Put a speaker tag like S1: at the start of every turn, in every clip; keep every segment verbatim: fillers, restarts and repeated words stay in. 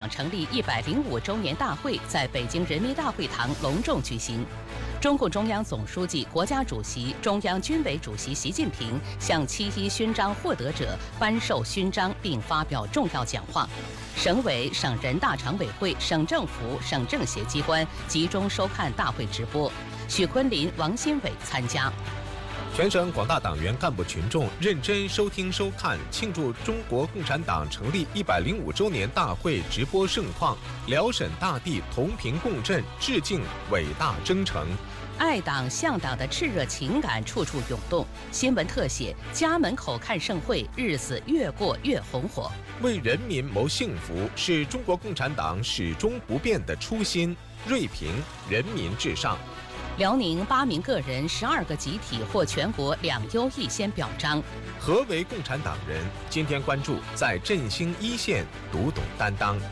S1: 成立一百零五周年大会在北京人民大会堂隆重举行。中共中央总书记、国家主席、中央军委主席习近平向七一勋章获得者颁授勋章并发表重要讲话。省委、省人大常委会、省政府、省政协机关集中收看大会直播。许昆林、王新伟参加。
S2: 全省广大党员干部群众认真收听收看庆祝中国共产党成立一百零五周年大会直播盛况，辽沈大地同频共振，致敬伟大征程。
S1: 爱党向党的炽热情感处处涌动。新闻特写：家门口看盛会，日子越过越红火。
S2: 为人民谋幸福是中国共产党始终不变的初心，锐评人民至上。
S1: 辽宁八名个人、十二个集体获全国两优一先表彰。
S2: 何为共产党人？今天关注在振兴一线读懂担当。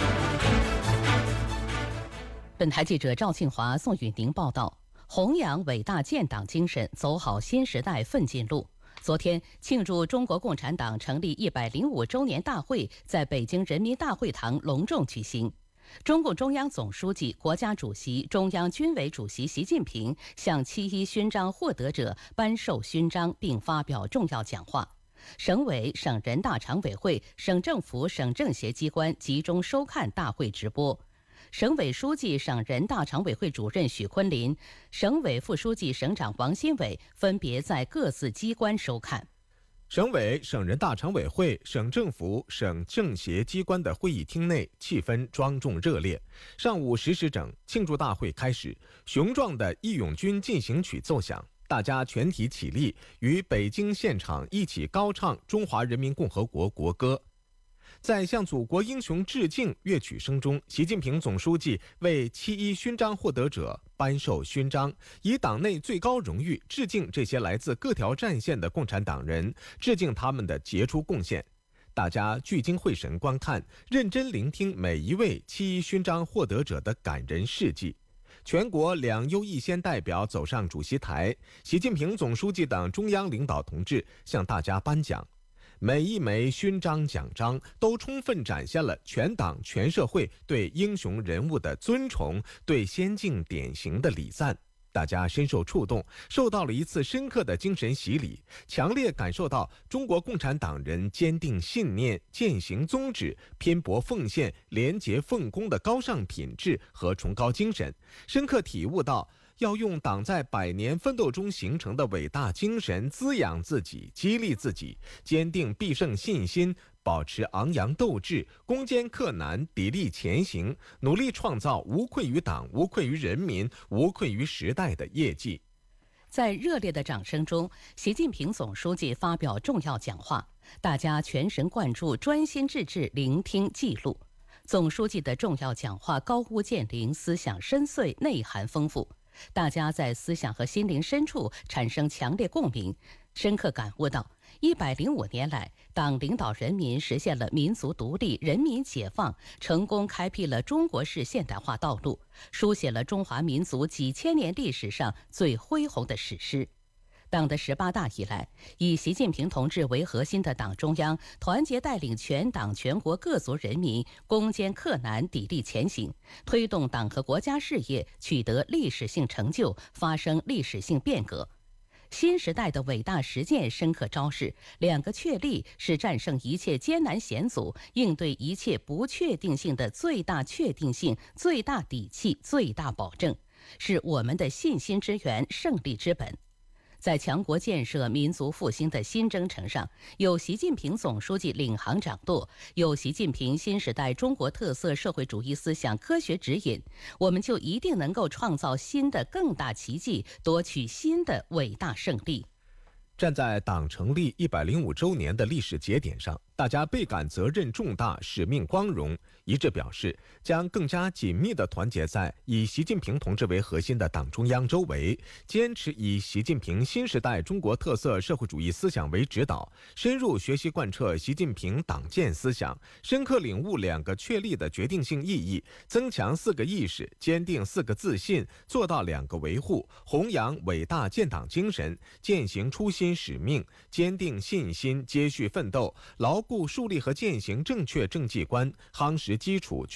S1: 本台记者赵庆华、宋雨宁报道。弘扬伟大建党精神，走好新时代奋进路。昨天，庆祝中国共产党成立一百零五周年大会在北京人民大会堂隆重举行。中共中央总书记、国家主席、中央军委主席习近平向七一勋章获得者颁授勋章并发表重要讲话。省委、省人大常委会、省政府、省政协机关集中收看大会直播。省委书记、省人大常委会主任许昆林，省委副书记、省长王新伟分别在各自机关收看。
S2: 省委、省人大常委会、省政府、省政协机关的会议厅内气氛庄重热烈。上午十时整，庆祝大会开始，雄壮的《义勇军进行曲》奏响，大家全体起立，与北京现场一起高唱中华人民共和国国歌。在向祖国英雄致敬乐曲声中，习近平总书记为七一勋章获得者颁授勋章，以党内最高荣誉致敬这些来自各条战线的共产党人，致敬他们的杰出贡献。大家聚精会神观看，认真聆听每一位七一勋章获得者的感人事迹。全国两优一先代表走上主席台，习近平总书记等中央领导同志向大家颁奖。每一枚勋章奖章都充分展现了全党全社会对英雄人物的尊崇，对先进典型的礼赞。大家深受触动，受到了一次深刻的精神洗礼，强烈感受到中国共产党人坚定信念、践行宗旨、拼搏奉献、廉洁奉公的高尚品质和崇高精神，深刻体悟到要用党在百年奋斗中形成的伟大精神滋养自己、激励自己，坚定必胜信心，保持昂扬斗志，攻坚克难，砥砺前行，努力创造无愧于党、无愧于人民、无愧于时代的业绩。
S1: 在热烈的掌声中，习近平总书记发表重要讲话，大家全神贯注、专心致志聆听记录。总书记的重要讲话高屋建瓴，思想深邃，内涵丰富。大家在思想和心灵深处产生强烈共鸣，深刻感悟到一百零五年来，党领导人民实现了民族独立、人民解放，成功开辟了中国式现代化道路，书写了中华民族几千年历史上最恢宏的史诗。党的十八大以来，以习近平同志为核心的党中央团结带领全党全国各族人民攻坚克难，砥砺前行，推动党和国家事业取得历史性成就，发生历史性变革。新时代的伟大实践深刻昭示，两个确立是战胜一切艰难险阻、应对一切不确定性的最大确定性、最大底气、最大保证，是我们的信心之源、胜利之本。在强国建设、民族复兴的新征程上，有习近平总书记领航掌舵，有习近平新时代中国特色社会主义思想科学指引，我们就一定能够创造新的更大奇迹，夺取新的伟大胜利。
S2: 站在党成立一百零五周年的历史节点上，大家倍感责任重大、使命光荣，一致表示将更加紧密地团结在以习近平同志为核心的党中央周围，坚持以习近平新时代中国特色社会主义思想为指导，深入学习贯彻习近平党建思想，深刻领悟两个确立的决定性意义，增强四个意识，坚定四个自信，做到两个维护，弘扬伟大建党精神，践行初心使命，坚定信心，接续奋斗，牢固树立和践行正确政绩观，夯实基础，